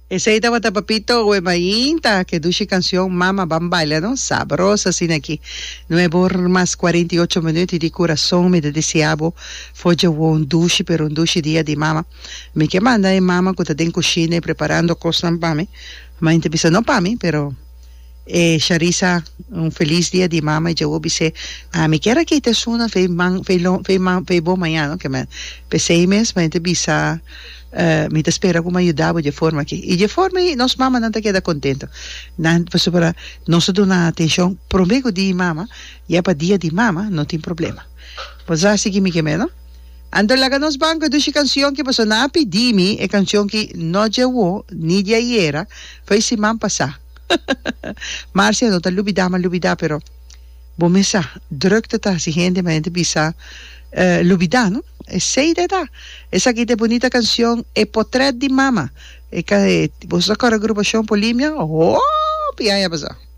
Esa ahí estaba papito, huevainta, que duche canción Mama Bambaila, ¿no? Sabrosa, sin aquí. 9 horas más 48 minutos de corazón, me deseaba. Fue un duche, pero un duche día de mama. Me que manda mama, que está en cocina preparando cosas para mí. Mas empieza no para mí, pero Charissa, un feliz día de mama. Y yo dice, me quiero que te suena, fe bom mañana, que me pensei mesmo, mas empieza. Me espera como ajudava de forma aqui. E de forma aí, nossa mama não queda contente. Não, para nós damos atenção para o meio de mama, e para dia de mama, não tem problema. Pois assim que me queimou. Ando lá nos bancos de canção que você não pedimi, é canção que não chegou, nem de ayer, foi semana passada. Márcia, não está lubida, pero bom mesa, drukte tá se gente, mas gente bisa lubida, não? Sei de edad. Esa aquí de bonita canción, El Portrait de Mama. Vos sacas la agrupación Polimia, oh, ya pasó.